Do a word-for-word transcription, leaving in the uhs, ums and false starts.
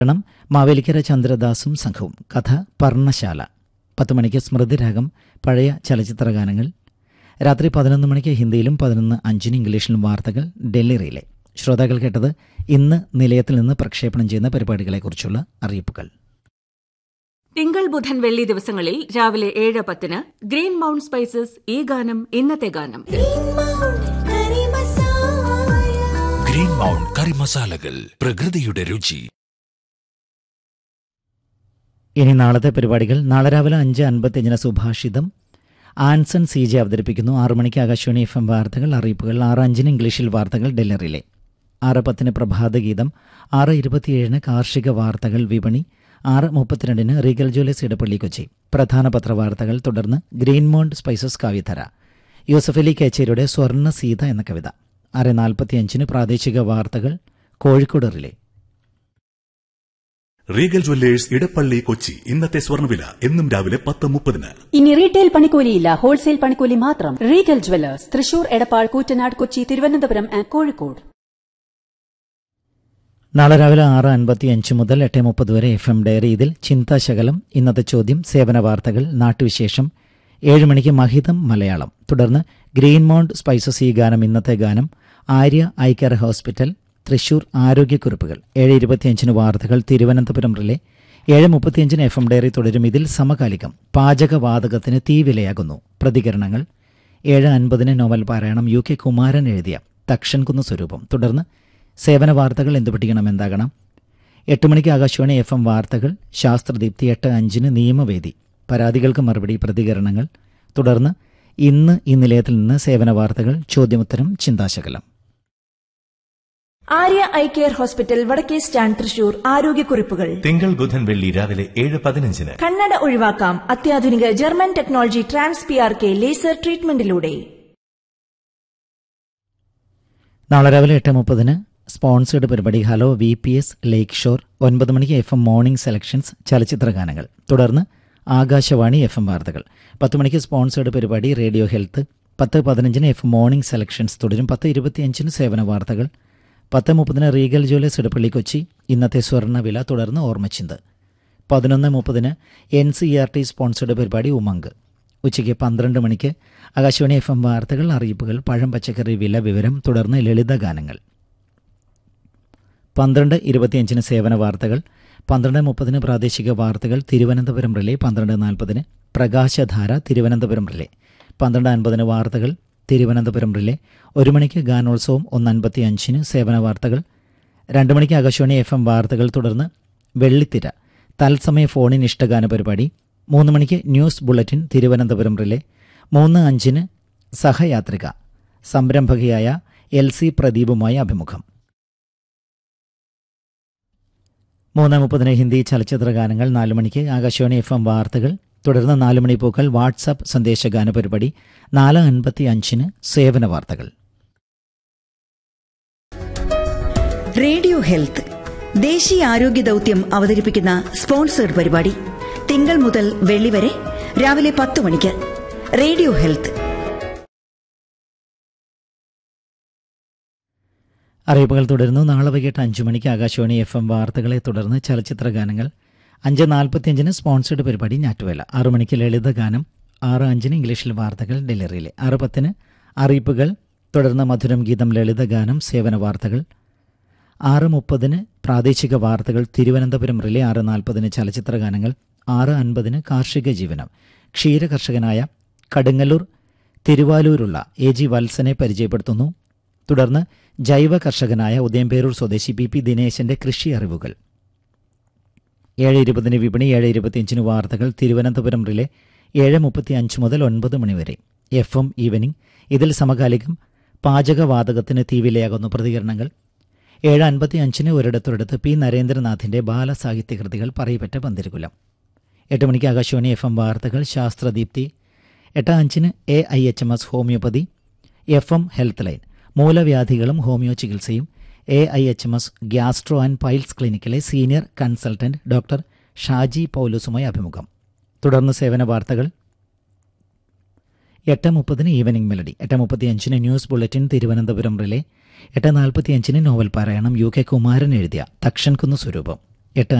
ണം മാവേലിക്കര ചന്ദ്രദാസും സംഘവും. കഥ പർണശാല. പത്ത് മണിക്ക് സ്മൃതിരാഗം പഴയ ചലച്ചിത്ര ഗാനങ്ങൾ. രാത്രി പതിനൊന്ന് മണിക്ക് ഹിന്ദിയിലും പതിനൊന്ന് അഞ്ചിന് ഇംഗ്ലീഷിലും വാർത്തകൾ ഡൽഹി റിലേ. ശ്രോതാക്കൾ കേട്ടത് ഇന്ന് നിലയത്തിൽ നിന്ന് പ്രക്ഷേപണം ചെയ്യുന്ന പരിപാടികളെക്കുറിച്ചുള്ള അറിയിപ്പുകൾ. തിങ്കൾ ബുധൻ വെള്ളി ദിവസങ്ങളിൽ രാവിലെ ഏഴ് പത്തിന് ഗ്രീൻ മൗണ്ട് സ്പൈസസ് ഈ ഗാനം ഇന്നത്തെ ഗാനം. ഗ്രീൻ മൗണ്ട് കറി മസാലകൾ, പ്രകൃതിയുടെ രുചി. ഇനി നാളത്തെ പരിപാടികൾ. നാളെ രാവിലെ അഞ്ച് അൻപത്തിയഞ്ചിന് സുഭാഷിതം ആൻസൺ സി ജെ അവതരിപ്പിക്കുന്നു. ആറു മണിക്ക് ആകാശവാണി എഫ് എം വാർത്തകൾ അറിയിപ്പുകൾ. ആറ് അഞ്ചിന് ഇംഗ്ലീഷിൽ വാർത്തകൾ ഡൽഹി റിലേ. ആറ് പത്തിന് പ്രഭാതഗീതം. ആറ് ഇരുപത്തിയേഴിന് കാർഷിക വാർത്തകൾ വിപണി. ആറ് മുപ്പത്തിരണ്ടിന് റീഗൽ ജ്വല്ലേഴ്സ് ഇടപ്പള്ളി കൊച്ചി പ്രധാന പത്രവാർത്തകൾ. തുടർന്ന് green mount spices കാവ്യധര. Yusuf Ali കേച്ചേരിയുടെ സ്വർണ്ണ സീത എന്ന കവിത. ആറ് നാൽപ്പത്തിയഞ്ചിന് പ്രാദേശിക വാർത്തകൾ Kozhikode relay. Regal Jewellers Edappally Kochi ഇന്നത്തെ സ്വർണ്ണവില എന്നും രാവിലെ പത്ത് മുപ്പതിന്. ഇനി റീറ്റെയിൽ പണിക്കൂലിയില്ല, ഹോൾസെയിൽ പണിക്കൂലി മാത്രം. Regal Jewellers Thrissur, Edappal, Koottanad, Kochi, Thiruvananthapuram and Kozhikode. നാളെ രാവിലെ ആറ് അൻപത്തിയഞ്ച് മുതൽ എട്ട് മുപ്പത് വരെ എഫ് എം ഡയറി. ഇതിൽ ചിന്താശകലം, ഇന്നത്തെ ചോദ്യം, സേവന വാർത്തകൾ, നാട്ടുവിശേഷം. ഏഴ് മണിക്ക് മഹിതം മലയാളം. തുടർന്ന് ഗ്രീൻ മൗണ്ട് സ്പൈസസ് ഈ ഗാനം ഇന്നത്തെ ഗാനം. Arya eye care hospital Thrissur ആരോഗ്യക്കുറിപ്പുകൾ. ഏഴ് ഇരുപത്തിയഞ്ചിന് വാർത്തകൾ തിരുവനന്തപുരം റിലേ. ഏഴ് മുപ്പത്തിയഞ്ചിന് എഫ് എം ഡയറി തുടരും. ഇതിൽ സമകാലികം, പാചകവാതകത്തിന് തീ വിലയാകുന്നു, പ്രതികരണങ്ങൾ. ഏഴ് അൻപതിന് നോവൽ പാരായണം യു കെ കുമാരൻ എഴുതിയ തക്ഷൻകുന്ന് സ്വരൂപം. തുടർന്ന് സേവന വാർത്തകൾ, എന്തു പഠിക്കണം എന്താകണം. എട്ട് മണിക്ക് ആകാശവാണി എഫ് എം വാർത്തകൾ ശാസ്ത്രദീപ്തി. എട്ട് അഞ്ചിന് നിയമവേദി, പരാതികൾക്ക് മറുപടി, പ്രതികരണങ്ങൾ. തുടർന്ന് ഇന്ന് ഈ നിലയത്തിൽ നിന്ന് സേവന വാർത്തകൾ, ചോദ്യോത്തരം, ചിന്താശകലം. ആര്യ ഐ കെയർ ഹോസ്പിറ്റൽ വടക്കേ സ്റ്റാൻഡ് തൃശൂർ ആരോഗ്യക്കുറിപ്പുകൾ. തിങ്കൾ ബുധൻ വെള്ളി രാവിലെ ഏഴ് പതിനഞ്ചിന്. കണ്ണട ഒഴിവാക്കാം അത്യാധുനിക German technology trans P R K laser ട്രീറ്റ്മെന്റിലൂടെ. നാളെ രാവിലെ എട്ട് മുപ്പതിന് സ്പോൺസേഡ് പരിപാടി ഹലോ വി പി എസ് ലേക്ക് ഷോർ. ഒൻപത് മണിക്ക് എഫ് എം മോർണിംഗ് സെലക്ഷൻസ് ചലച്ചിത്ര ഗാനങ്ങൾ. തുടർന്ന് ആകാശവാണി എഫ് എം വാർത്തകൾ. പത്ത് മണിക്ക് സ്പോൺസേഡ് പരിപാടി റേഡിയോ ഹെൽത്ത്. പത്ത് പതിനഞ്ചിന് എഫ് എം മോർണിംഗ് സെലക്ഷൻസ് തുടരും. പത്ത് ഇരുപത്തിയഞ്ചിന് സേവന വാർത്തകൾ. പത്ത് മുപ്പതിന് റീഗൽ ജ്വല്ലേഴ്സ് ഇടപ്പള്ളി കൊച്ചി ഇന്നത്തെ സ്വർണ്ണവില. തുടർന്ന് ഓർമ്മച്ചിന്ത്. പതിനൊന്ന് മുപ്പതിന് N C R T sponsored പരിപാടി ഉമങ്ക്. ഉച്ചയ്ക്ക് പന്ത്രണ്ട് മണിക്ക് ആകാശവാണി എഫ് എം വാർത്തകൾ അറിയിപ്പുകൾ, പഴം പച്ചക്കറി വില വിവരം. തുടർന്ന് ലളിത ഗാനങ്ങൾ. പന്ത്രണ്ട് ഇരുപത്തിയഞ്ചിന് സേവന വാർത്തകൾ. പന്ത്രണ്ട് മുപ്പതിന് പ്രാദേശിക വാർത്തകൾ തിരുവനന്തപുരം റിലേ. പന്ത്രണ്ട് നാൽപ്പതിന് പ്രകാശധാര തിരുവനന്തപുരം റിലേ. പന്ത്രണ്ട് അൻപതിന് വാർത്തകൾ തിരുവനന്തപുരം റിലേ. ഒരു മണിക്ക് ഗാനോത്സവം. ഒന്ന് അൻപത്തി അഞ്ചിന് സേവന വാർത്തകൾ. രണ്ട് മണിക്ക് ആകാശവാണി എഫ് എം വാർത്തകൾ. തുടർന്ന് വെള്ളിത്തിര തത്സമയ ഫോണിൻ ഇഷ്ടഗാന പരിപാടി. മൂന്ന് മണിക്ക് ന്യൂസ് ബുള്ളറ്റിൻ തിരുവനന്തപുരം റിലേ. മൂന്ന് അഞ്ചിന് സഹയാത്രിക സംരംഭകയായ എൽ സി പ്രദീപുമായി അഭിമുഖം. മൂന്ന് മുപ്പതിന് ഹിന്ദി ചലച്ചിത്ര ഗാനങ്ങൾ. നാല് മണിക്ക് ആകാശവാണി എഫ് എം വാർത്തകൾ. തുടർന്ന് നാല് മണി പൂക്കൾ വാട്സാപ്പ് സന്ദേശഗാന പരിപാടി. നാല് അൻപത്തി അഞ്ചിന് സേവന വാർത്തകൾ. റേഡിയോ ഹെൽത്ത് ദേശീയ ആരോഗ്യ ദൌത്യം അവതരിപ്പിക്കുന്ന സ്പോൺസേഡ് പരിപാടി തിങ്കൾ മുതൽ വെള്ളി വരെ രാവിലെ പത്ത് മണിക്ക്. Radio health. അറിയിപ്പുകൾ തുടരുന്നു. നാളെ വൈകിട്ട് അഞ്ചു മണിക്ക് ആകാശവാണി എഫ് എം വാർത്തകളെ തുടർന്ന് ചലച്ചിത്ര ഗാനങ്ങൾ. അഞ്ച് നാൽപ്പത്തിയഞ്ചിന് സ്പോൺസേഡ് പരിപാടി ഞാറ്റുവേല. ആറു മണിക്ക് ലളിത ഗാനം. ആറ് അഞ്ചിന് ഇംഗ്ലീഷിൽ വാർത്തകൾ ഡെലിവറിയിലെ. ആറ് പത്തിന് അറിയിപ്പുകൾ. തുടർന്ന് മധുരം ഗീതം, ലളിത ഗാനം, സേവന വാർത്തകൾ. ആറ് മുപ്പതിന് പ്രാദേശിക വാർത്തകൾ തിരുവനന്തപുരം റിലേ. ആറ് നാൽപ്പതിന് ചലച്ചിത്ര ഗാനങ്ങൾ. ആറ് അൻപതിന് കാർഷിക ജീവനം. ക്ഷീരകർഷകനായ കടുങ്ങല്ലൂർ തിരുവാലൂരുള്ള എ ജി വത്സനെ പരിചയപ്പെടുത്തുന്നു. തുടർന്ന് ജൈവ കർഷകനായ ഉദയംപേരൂർ സ്വദേശി പി പി ദിനേശന്റെ കൃഷി അറിവുകൾ. ഏഴ് ഇരുപതിന് വിപണി. ഏഴ് ഇരുപത്തിയഞ്ചിന് വാർത്തകൾ തിരുവനന്തപുരം റിലേ. ഏഴ് മുപ്പത്തി അഞ്ച് മുതൽ ഒൻപത് മണിവരെ എഫ് എം ഈവനിംഗ്. ഇതിൽ സമകാലികം, പാചകവാതകത്തിന് തീവിലയാകുന്നു, പ്രതികരണങ്ങൾ. ഏഴ് അൻപത്തി അഞ്ചിന് ഒരിടത്തൊരിടത്ത് പി നരേന്ദ്രനാഥിന്റെ ബാലസാഹിത്യകൃതികൾ പറയപ്പെട്ട പന്തിരുകുലം. എട്ട് മണിക്ക് ആകാശവാണി എഫ് എം വാർത്തകൾ ശാസ്ത്രദീപ്തി. എട്ട് അഞ്ചിന് A I H M S homeopathy F M health line. മൂലവ്യാധികളും homeo ചികിത്സയും. A I H M S gastro and piles ക്ലിനിക്കിലെ senior consultant doctor Shaji പൗലൂസുമായി അഭിമുഖം. തുടർന്ന് സേവന വാർത്തകൾ. എട്ട് മുപ്പതിന് ഈവനിംഗ് മെലഡി. എട്ട് മുപ്പത്തി അഞ്ചിന് ന്യൂസ് ബുള്ളറ്റിൻ തിരുവനന്തപുരം റിലേ. എട്ട് നാൽപ്പത്തി അഞ്ചിന് നോവൽ പാരായണം യു കെ കുമാരൻ എഴുതിയ തക്ഷൻകുന്ന് സ്വരൂപം. എട്ട്